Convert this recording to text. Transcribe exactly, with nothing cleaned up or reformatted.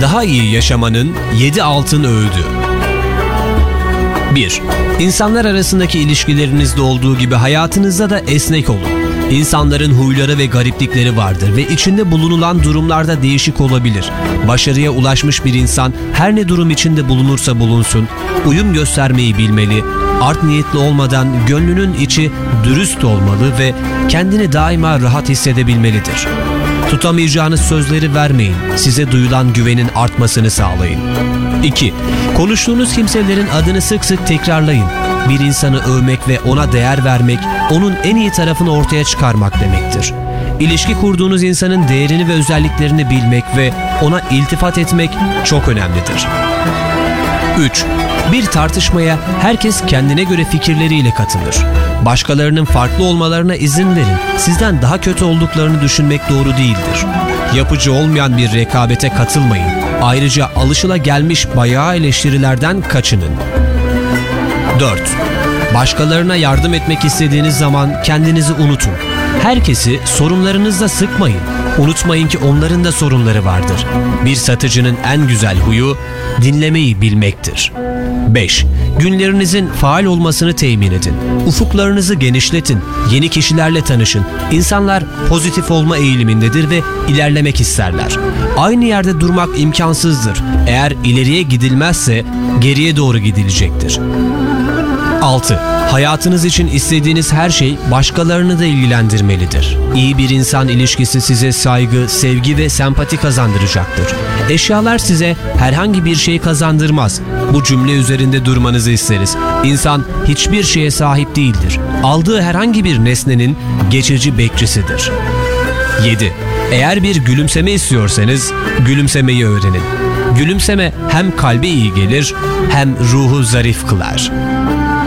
Daha iyi yaşamanın yedi altın öğüdü. bir. İnsanlar arasındaki ilişkilerinizde olduğu gibi hayatınızda da esnek olun. İnsanların huyları ve gariplikleri vardır ve içinde bulunulan durumlarda değişik olabilir. Başarıya ulaşmış bir insan her ne durum içinde bulunursa bulunsun, uyum göstermeyi bilmeli, art niyetli olmadan gönlünün içi dürüst olmalı ve kendini daima rahat hissedebilmelidir. Tutamayacağınız sözleri vermeyin, size duyulan güvenin artmasını sağlayın. iki. Konuştuğunuz kimselerin adını sık sık tekrarlayın. Bir insanı övmek ve ona değer vermek, onun en iyi tarafını ortaya çıkarmak demektir. İlişki kurduğunuz insanın değerini ve özelliklerini bilmek ve ona iltifat etmek çok önemlidir. üç. Bir tartışmaya herkes kendine göre fikirleriyle katılır. Başkalarının farklı olmalarına izin verin. Sizden daha kötü olduklarını düşünmek doğru değildir. Yapıcı olmayan bir rekabete katılmayın. Ayrıca alışılagelmiş bayağı eleştirilerden kaçının. dört. Başkalarına yardım etmek istediğiniz zaman kendinizi unutun. Herkesi sorunlarınızla sıkmayın. Unutmayın ki onların da sorunları vardır. Bir satıcının en güzel huyu dinlemeyi bilmektir. beş. Günlerinizin faal olmasını temin edin. Ufuklarınızı genişletin. Yeni kişilerle tanışın. İnsanlar pozitif olma eğilimindedir ve ilerlemek isterler. Aynı yerde durmak imkansızdır. Eğer ileriye gidilmezse geriye doğru gidilecektir. altı. Hayatınız için istediğiniz her şey başkalarını da ilgilendirmelidir. İyi bir insan ilişkisi size saygı, sevgi ve sempati kazandıracaktır. Eşyalar size herhangi bir şey kazandırmaz. Bu cümle üzerinde durmanızı isteriz. İnsan hiçbir şeye sahip değildir. Aldığı herhangi bir nesnenin geçici bekçisidir. yedi. Eğer bir gülümseme istiyorsanız gülümsemeyi öğrenin. Gülümseme hem kalbe iyi gelir hem ruhu zarif kılar.